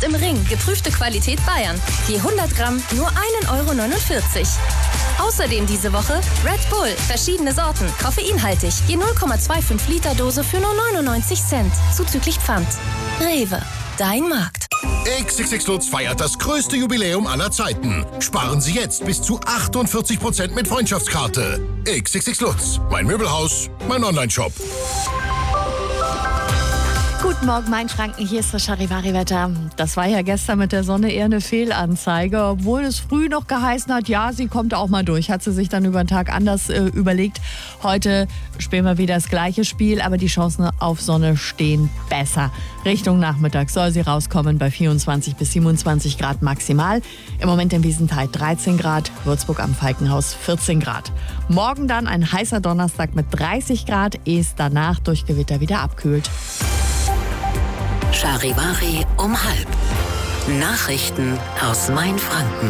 im Ring, geprüfte Qualität Bayern. Je 100 Gramm nur 1,49 €. Außerdem diese Woche Red Bull, verschiedene Sorten, koffeinhaltig, je 0,25 Liter Dose für nur 99 Cent, zuzüglich Pfand. Rewe, dein Markt. XXX Lutz feiert das größte Jubiläum aller Zeiten. Sparen Sie jetzt bis zu 48% mit Freundschaftskarte. XXX Lutz, mein Möbelhaus, mein Onlineshop. Guten Morgen, Mainfranken, hier ist das Charivari-Wetter. Das war ja gestern mit der Sonne eher eine Fehlanzeige. Obwohl es früh noch geheißen hat, ja, sie kommt auch mal durch. Hat sie sich dann über den Tag anders überlegt. Heute spielen wir wieder das gleiche Spiel, aber die Chancen auf Sonne stehen besser. Richtung Nachmittag soll sie rauskommen bei 24 bis 27 Grad maximal. Im Moment in Wiesenthal 13 Grad, Würzburg am Falkenhaus 14 Grad. Morgen dann ein heißer Donnerstag mit 30 Grad, ehe es danach durch Gewitter wieder abkühlt. Charivari um 12:30. Nachrichten aus Mainfranken.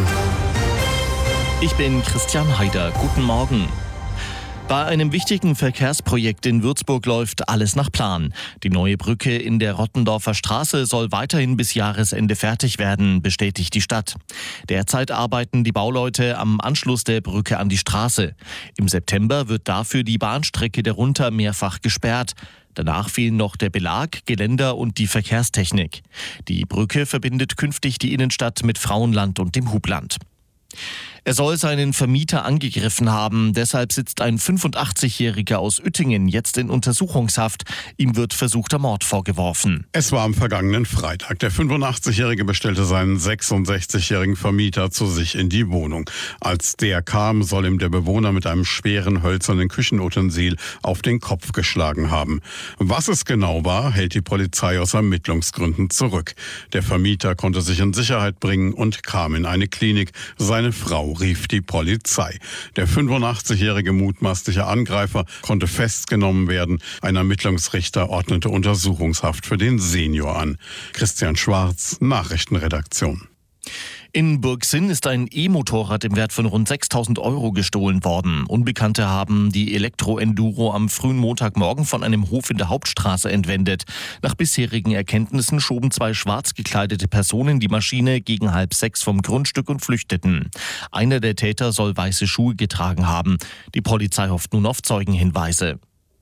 Ich bin Christian Haider. Guten Morgen. Bei einem wichtigen Verkehrsprojekt in Würzburg läuft alles nach Plan. Die neue Brücke in der Rottendorfer Straße soll weiterhin bis Jahresende fertig werden, bestätigt die Stadt. Derzeit arbeiten die Bauleute am Anschluss der Brücke an die Straße. Im September wird dafür die Bahnstrecke darunter mehrfach gesperrt. Danach fehlen noch der Belag, Geländer und die Verkehrstechnik. Die Brücke verbindet künftig die Innenstadt mit Frauenland und dem Hubland. Er soll seinen Vermieter angegriffen haben. Deshalb sitzt ein 85-Jähriger aus Uettingen jetzt in Untersuchungshaft. Ihm wird versuchter Mord vorgeworfen. Es war am vergangenen Freitag. Der 85-Jährige bestellte seinen 66-jährigen Vermieter zu sich in die Wohnung. Als der kam, soll ihm der Bewohner mit einem schweren hölzernen Küchenutensil auf den Kopf geschlagen haben. Was es genau war, hält die Polizei aus Ermittlungsgründen zurück. Der Vermieter konnte sich in Sicherheit bringen und kam in eine Klinik. Seine Frau rief die Polizei. Der 85-jährige mutmaßliche Angreifer konnte festgenommen werden. Ein Ermittlungsrichter ordnete Untersuchungshaft für den Senior an. Christian Schwarz, Nachrichtenredaktion. In Burgsinn ist ein E-Motorrad im Wert von rund 6.000 € gestohlen worden. Unbekannte haben die Elektro-Enduro am frühen Montagmorgen von einem Hof in der Hauptstraße entwendet. Nach bisherigen Erkenntnissen schoben 2 schwarz gekleidete Personen die Maschine gegen 5:30 vom Grundstück und flüchteten. Einer der Täter soll weiße Schuhe getragen haben. Die Polizei hofft nun auf Zeugenhinweise.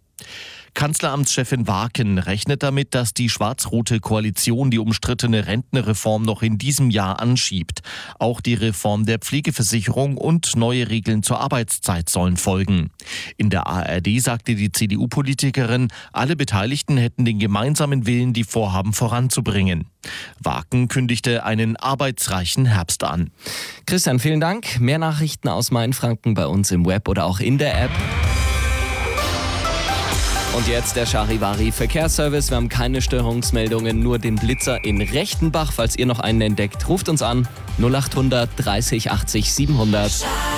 Kanzleramtschefin Waaken rechnet damit, dass die schwarz-rote Koalition die umstrittene Rentenreform noch in diesem Jahr anschiebt. Auch die Reform der Pflegeversicherung und neue Regeln zur Arbeitszeit sollen folgen. In der ARD sagte die CDU-Politikerin, alle Beteiligten hätten den gemeinsamen Willen, die Vorhaben voranzubringen. Waaken kündigte einen arbeitsreichen Herbst an. Christian, vielen Dank. Mehr Nachrichten aus Mainfranken bei uns im Web oder auch in der App. Und jetzt der Charivari Verkehrsservice. Wir haben keine Störungsmeldungen, nur den Blitzer in Rechtenbach. Falls ihr noch einen entdeckt, ruft uns an 0800 30 80 700.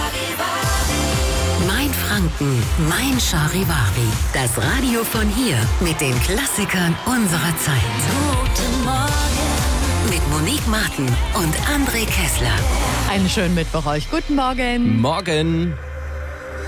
Mainfranken, mein Charivari. Das Radio von hier mit den Klassikern unserer Zeit. Guten Morgen. Mit Monique Martin und André Kessler. Einen schönen Mittwoch euch. Guten Morgen. Morgen.